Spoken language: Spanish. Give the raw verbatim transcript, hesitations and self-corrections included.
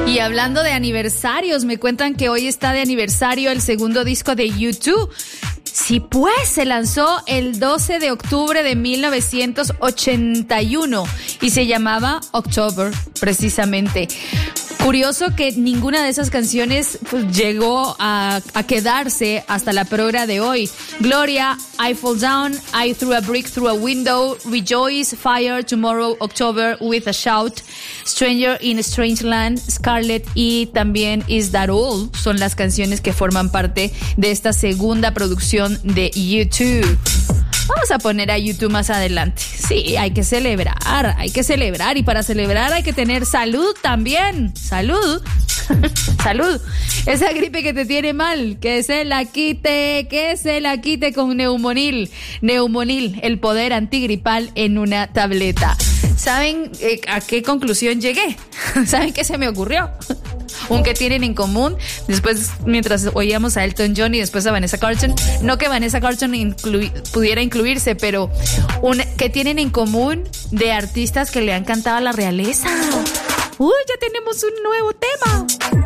Y hablando de aniversarios, me cuentan que hoy está de aniversario el segundo disco de U dos. Sí, pues se lanzó el doce de octubre de mil novecientos ochenta y uno y se llamaba October, precisamente. Curioso que ninguna de esas canciones pues, llegó a, a quedarse hasta la programa de hoy. Gloria, I Fall Down, I Threw a Brick Through a Window, Rejoice, Fire, Tomorrow, October, With a Shout, Stranger in a Strange Land, Scarlet y también Is That All son las canciones que forman parte de esta segunda producción de U dos. Vamos a poner a U dos más adelante. Sí, hay que celebrar, hay que celebrar y para celebrar hay que tener salud también. Salud. Salud. Esa gripe que te tiene mal, que se la quite, que se la quite con Neumonil. Neumonil, el poder antigripal en una tableta. ¿Saben eh, a qué conclusión llegué? ¿Saben qué se me ocurrió? Un que tienen en común, después mientras oíamos a Elton John y después a Vanessa Carlton, no que Vanessa Carlton inclu- pudiera incluirse, pero un que tienen en común de artistas que le han cantado a la realeza. Uy, ya tenemos un nuevo tema.